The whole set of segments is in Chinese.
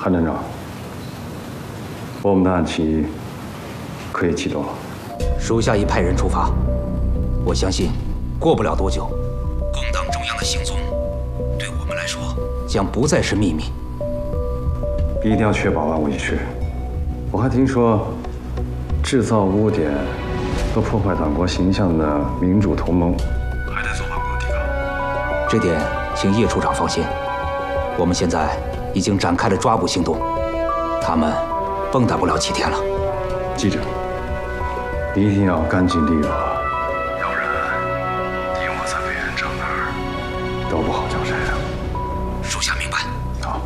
韩站长，我们的暗棋可以启动了。 属下已派人出发，我相信过不了多久，共党中央的行踪对我们来说将不再是秘密。 一定要确保万无一失。我还听说，制造污点和破坏党国形象的民主同盟还在做报告提高。 这点请叶处长放心，我们现在已经展开了抓捕行动，他们蹦跶不了几天了。 记着，一定要干净利落，要不然你我在委员长那儿都不好交差的。 属下明白。 好。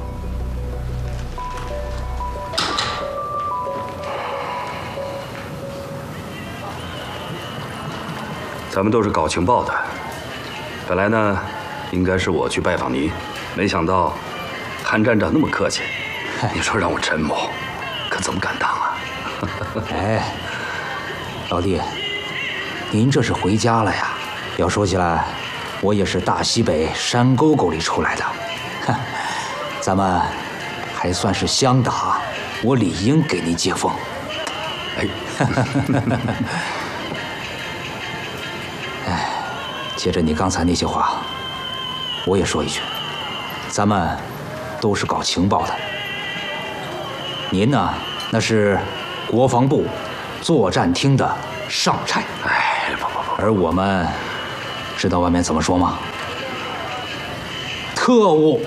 咱们都是搞情报的，本来呢，应该是我去拜访您，没想到韩站长那么客气，你说让我陈某，可怎么敢当啊？ 哎，老弟，您这是回家了呀？要说起来，我也是大西北山沟沟里出来的，咱们还算是相打，我理应给您接风。 哎， 哎，接着你刚才那些话，我也说一句，咱们都是搞情报的，您呢，那是国防部作战厅的上差。 哎，不， 而我们知道外面怎么说吗？特务。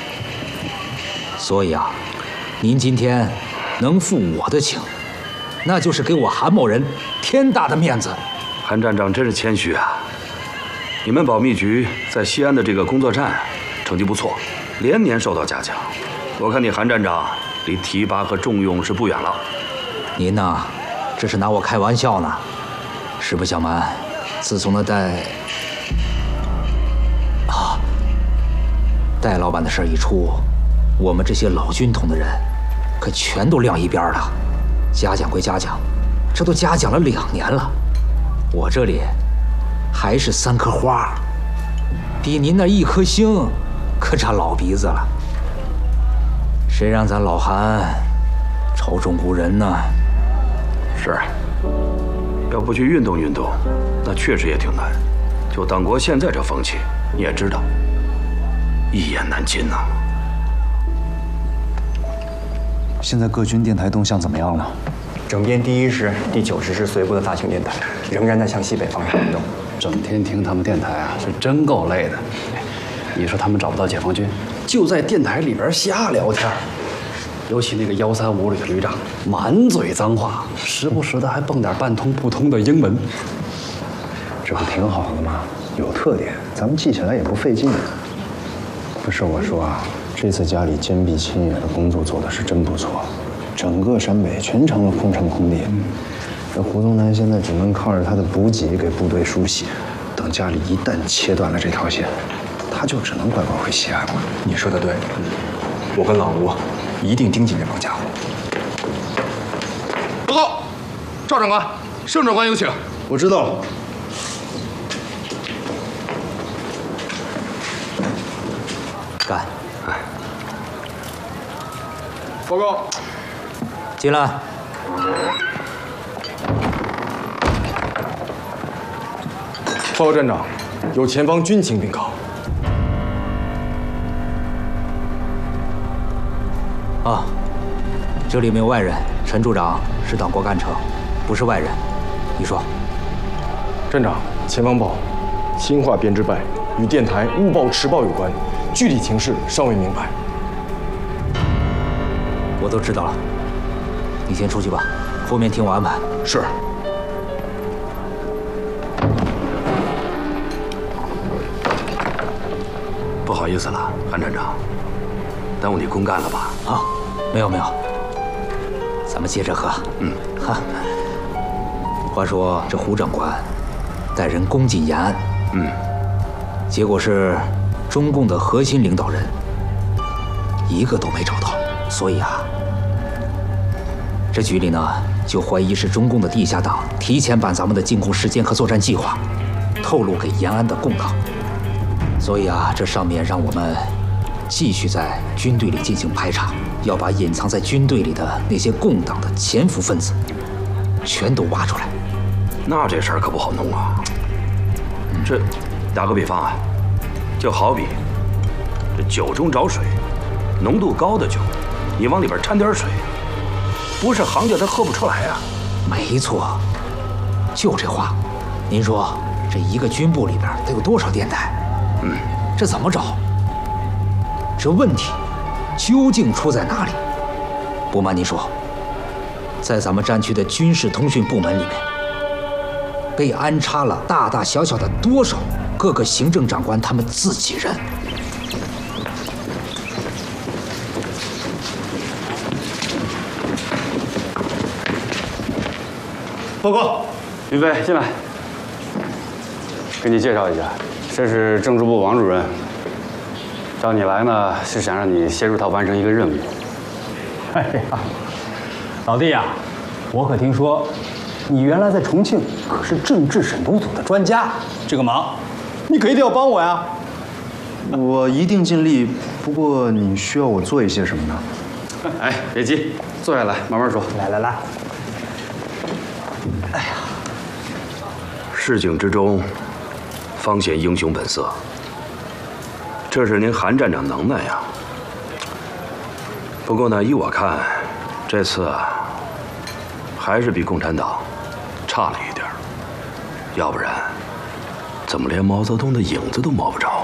所以啊，您今天能负我的情，那就是给我韩某人天大的面子。 韩站长真是谦虚啊！你们保密局在西安的这个工作站成绩不错，连年受到嘉奖。我看你韩站长离提拔和重用是不远了。 您呐，这是拿我开玩笑呢。实不相瞒，自从那戴老板的事儿一出，我们这些老军统的人可全都晾一边了。嘉奖归嘉奖，这都嘉奖了2年了，我这里还是3颗花，比您那1颗星可差老鼻子了。谁让咱老韩朝中无人呢？ 是，要不去运动运动，那确实也挺难。就党国现在这风气，你也知道，一言难尽呐。 现在各军电台动向怎么样了？ 整编第1师、第90师随部的大型电台仍然在向西北方向移动。 整天听他们电台啊，是真够累的。你说他们找不到解放军，就在电台里边瞎聊天。尤其那个135旅的旅长，满嘴脏话，时不时的还蹦点半通不通的英文。 这不挺好的吗？有特点，咱们记起来也不费劲。不是我说啊，这次家里坚壁清野的工作做的是真不错，整个陕北全成了空城空地。这胡宗南现在只能靠着他的补给给部队输血，等家里一旦切断了这条线，他就只能乖乖回西安了。 你说的对，我跟老吴一定盯紧这帮家伙。 报告，赵长官，盛长官有请。 我知道了。 干！ 报告， 进来。 报告站长，有前方军情禀告。 啊，这里没有外人，陈处长是党国干城，不是外人。你说， 站长，前方报，新化编制败与电台误报迟报有关，具体情势尚未明白。 我都知道了，你先出去吧，后面听我安排。 是。 不好意思了，韩站长，耽误你公干了吧？ 啊，没有，咱们接着喝。哈。话说这胡长官待人恭谨严暗，结果是中共的核心领导人一个都没找到，所以啊，这局里呢就怀疑是中共的地下党提前把咱们的进攻时间和作战计划透露给延安的共党。所以啊，这上面让我们继续在军队里进行排查，要把隐藏在军队里的那些共党的潜伏分子全都挖出来。 那这事儿可不好弄啊。这，打个比方啊，就好比这酒中找水，浓度高的酒，你往里边掺点水，不是行家他喝不出来啊。 没错，就这话。您说这一个军部里边得有多少电台？这怎么找？这问题究竟出在哪里？不瞒您说，在咱们战区的军事通讯部门里面，被安插了大大小小的多少各个行政长官他们自己人。 报告，云飞进来。给你介绍一下，这是政治部王主任。找你来呢，是想让你协助他完成一个任务。 哎呀，老弟呀，我可听说，你原来在重庆可是政治审读组的专家，这个忙，你可一定要帮我呀。 我一定尽力。不过你需要我做一些什么呢？ 哎，别急，坐下来慢慢说。 来， 市井之中，方显英雄本色。这是您韩站长能耐呀。不过呢，依我看，这次啊，还是比共产党差了一点。要不然，怎么连毛泽东的影子都摸不着？